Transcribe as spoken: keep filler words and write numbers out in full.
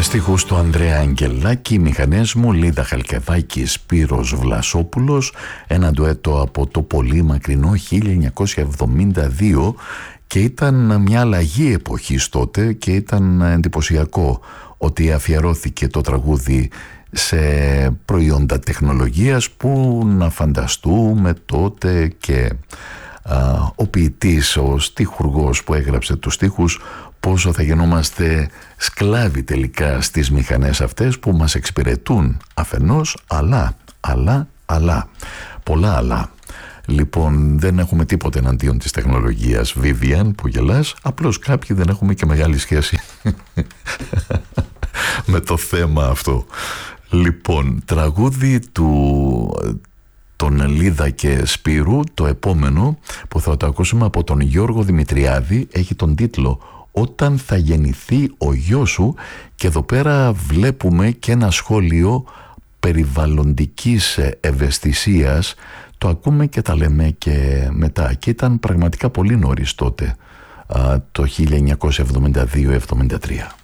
στίχους του Ανδρέα Αγγελάκη, μηχανές μου Λίδα Χαλκεδάκη, Σπύρος Βλασόπουλος, ένα ντουέτο από το πολύ μακρινό χίλια εννιακόσια εβδομήντα δύο, και ήταν μια αλλαγή εποχής τότε και ήταν εντυπωσιακό ότι αφιερώθηκε το τραγούδι σε προϊόντα τεχνολογίας που να φανταστούμε τότε, και α, ο ποιητής, ο στιχουργός που έγραψε τους στίχους, πόσο θα γινόμαστε σκλάβοι τελικά στις μηχανές αυτές που μας εξυπηρετούν αφενός, αλλά, αλλά, αλλά, πολλά αλλά. Λοιπόν, δεν έχουμε τίποτε εναντίον της τεχνολογίας, Vivian, που γελάς, απλώς κάποιοι δεν έχουμε και μεγάλη σχέση με το θέμα αυτό. Λοιπόν, τραγούδι του τον Λίδα και Σπύρου, το επόμενο που θα το ακούσουμε από τον Γιώργο Δημητριάδη, έχει τον τίτλο «Όταν θα γεννηθεί ο γιος σου», και εδώ πέρα βλέπουμε και ένα σχόλιο περιβαλλοντικής ευαισθησίας. Το ακούμε και τα λέμε και μετά, και ήταν πραγματικά πολύ νωρίς τότε, το χίλια εννιακόσια εβδομήντα δύο εβδομήντα τρία.